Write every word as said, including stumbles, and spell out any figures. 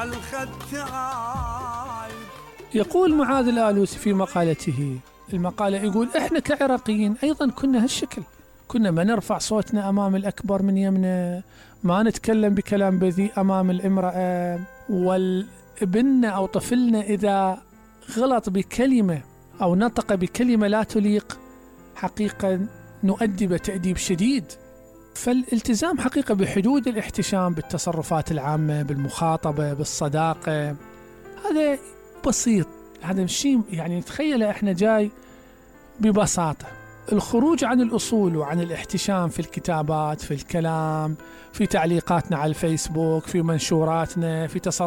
عالخد تعايد. يقول معاذ الآلوسي في مقالته، المقالة يقول إحنا كعراقيين أيضا كنا هالشكل، كنا ما نرفع صوتنا أمام الأكبر من يمنا، ما نتكلم بكلام بذيء أمام الامرأة، والابن أو طفلنا إذا غلط بكلمة أو نطق بكلمة لا تليق حقيقة نؤدب تأديب شديد. فالالتزام حقيقة بحدود الاحتشام بالتصرفات العامة، بالمخاطبة، بالصداقة، هذا بسيط، هذا شيء يعني تخيله احنا جاي ببساطة. الخروج عن الأصول وعن الاحتشام في الكتابات، في الكلام، في تعليقاتنا على الفيسبوك، في منشوراتنا، في تصرفاتنا